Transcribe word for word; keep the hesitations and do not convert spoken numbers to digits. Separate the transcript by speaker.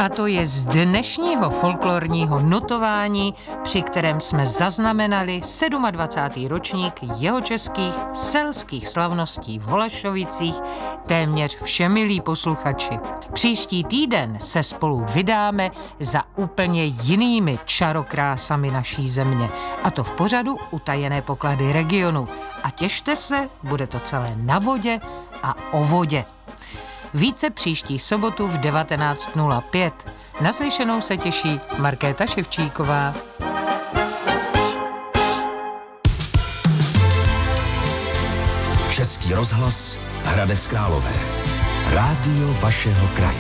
Speaker 1: A to je z dnešního folklorního notování, při kterém jsme zaznamenali dvacátý sedmý ročník jihočeských selských slavností v Holešovicích téměř všemilí posluchači. Příští týden se spolu vydáme za úplně jinými čarokrásami naší země, a to v pořadu Utajené poklady regionu. A těšte se, bude to celé na vodě a o vodě. Více příští sobotu v devatenáct nula pět. Naslyšenou se těší Markéta Ševčíková.
Speaker 2: Český rozhlas Hradec Králové. Rádio vašeho kraje.